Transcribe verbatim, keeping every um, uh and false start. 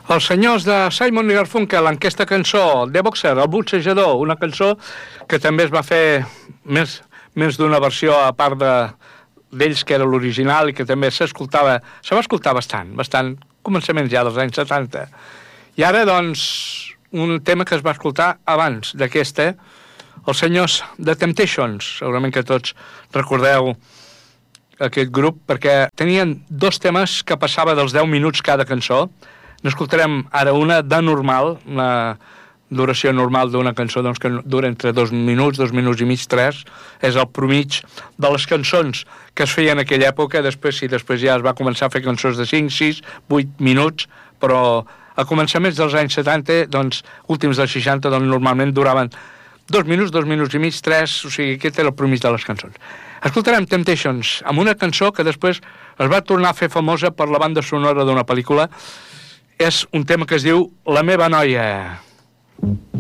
Els senyors de Simon i Garfunkel, en aquesta cançó, The Boxer, el boxejador, una cançó que també es va fer més, més d'una versió a part de, d'ells, que era l'original, i que també s'escoltava, se va escoltar bastant, bastant, començaments ja dels anys setanta. I ara, doncs, un tema que es va escoltar abans d'aquesta, els senyors de Temptations, segurament que tots recordeu aquest grup, perquè tenien dos temes que passava dels deu minuts cada cançó. N'escoltarem ara una de normal, una duració normal d'una cançó doncs, que dura entre dos minuts, dos minuts i mig, tres. És el promig de les cançons que es feien en aquella època. Després, sí, després ja es va començar a fer cançons de cinc, sis, vuit minuts, però a començaments dels anys setanta, doncs, últims dels seixanta, doncs, normalment duraven dos minuts, dos minuts i mig, tres, o sigui, aquest era el promig de les cançons. Escoltarem Temptations amb una cançó que després es va tornar a fer famosa per la banda sonora d'una pel·lícula. És un tema que es diu La meva noia.